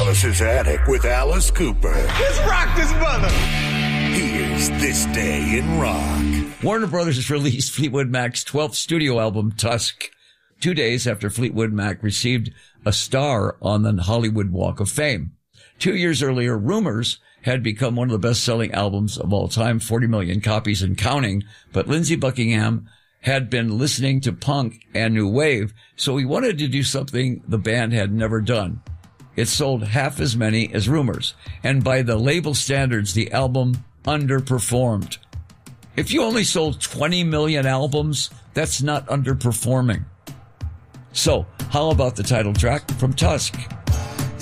Alice's Attic with Alice Cooper. Let's rock this mother. Here's This Day in Rock. Warner Brothers has released Fleetwood Mac's 12th studio album, Tusk, 2 days after Fleetwood Mac received a star on the Hollywood Walk of Fame. 2 years earlier, Rumors had become one of the best-selling albums of all time, 40 million copies and counting, but Lindsey Buckingham had been listening to punk and new wave, so he wanted to do something the band had never done. It sold half as many as Rumors, and by the label standards, the album underperformed. If you only sold 20 million albums, that's not underperforming. So, how about the title track from Tusk?